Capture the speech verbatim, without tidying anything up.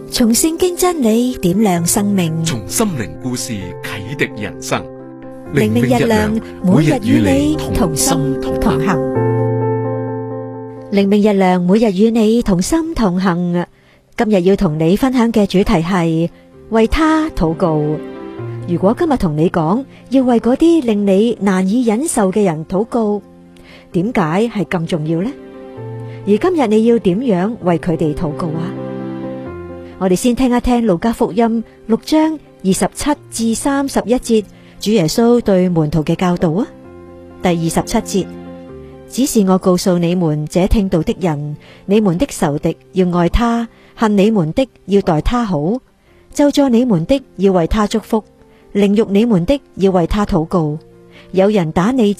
從聖經真理點亮生命， 從心靈故事啟迪人生。 靈命日亮，每日與你同心同行。靈命日亮，每日與你同心同行。今日要同你分享嘅主題係為他禱告。如果今日同你講要為嗰啲令你難以忍受嘅人禱告，點解係咁重要呢？而今日你要點樣為佢哋禱告啊？我哋先聽一聽路加福音六章二十七至三十一節，主耶穌對門徒嘅教導啊。第二十七節，只是我告訴你們這聽道的人，你們的仇敵要愛他，恨你們的要待他好，咒詛你們的要為他祝福，凌辱你們的要為他禱告。有人打你